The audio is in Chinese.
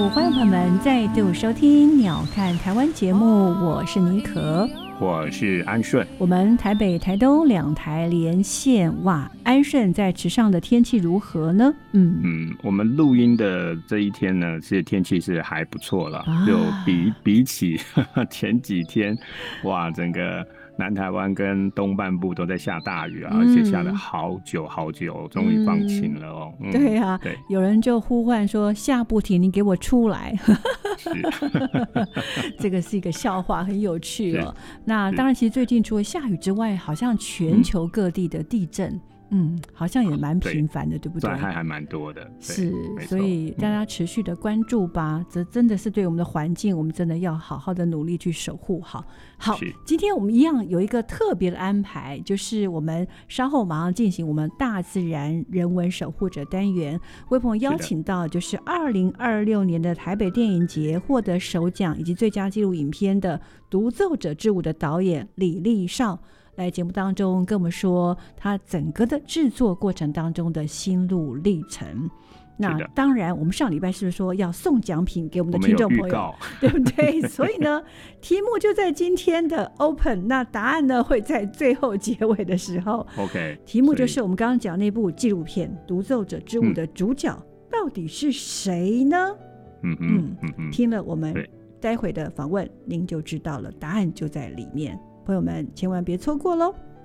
欢迎朋友们再度收听《鸟看台湾》节目，我是妮可， 我是安顺。 我们台北、台东两台连线，哇，安顺在池上的天气如何呢？ 我们录音的这一天呢，其实天气是还不错了，就比起前几天，哇，整个南台湾跟东半部都在下大雨啊，而且下了好久好久，终于放晴了哦。 对啊， 对， 有人就呼唤说下不停，你给我出来。这个是一个笑话，很有趣哦。那当然，其实最近除了下雨之外，好像全球各地的地震。好像也蛮频繁的，对不对？ 灾害还蛮多的， 是，所以大家持续的关注吧，这真的是对我们的环境，我们真的要好好的努力去守护好。好，今天我们一样有一个特别的安排，就是我们稍后马上进行我们大自然人文守护者单元，为朋友邀请到就是2026年的台北电影节获得首奖以及最佳纪录影片的《独奏者之舞》的导演李立少。来节目当中跟我们说他整个的制作过程当中的心路历程。那当然我们上礼拜是不是说要送奖品给我们的听众朋友，对不对？所以呢题目就在今天的 Open， 那答案呢会在最后结尾的时候。 OK， 题目就是我们刚刚讲那部纪录片《独奏者之舞》的主角到底是谁呢？听了我们待会的访问您就知道了，答案就在里面，朋友们千万别错过咯。